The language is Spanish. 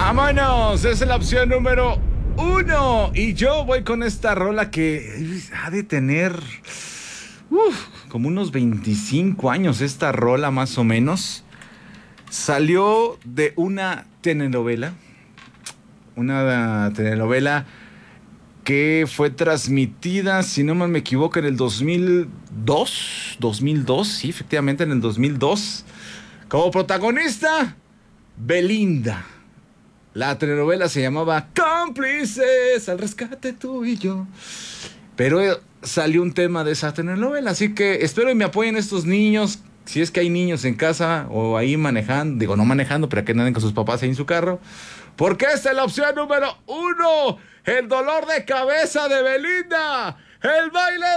Vámonos, esa es la opción número 1. Y yo voy con esta rola que ha de tener como unos 25 años esta rola más o menos. Salió de una telenovela que fue transmitida, si no mal me equivoco, en el 2002, sí, efectivamente en el 2002. Como protagonista, Belinda. La telenovela se llamaba Cómplices al rescate tú y yo. Pero salió un tema de esa telenovela, así que espero que me apoyen estos niños. Si es que hay niños en casa o ahí manejando, digo no manejando, pero que anden con sus papás ahí en su carro. Porque esta es la opción número 1. El dolor de cabeza de Belinda. El baile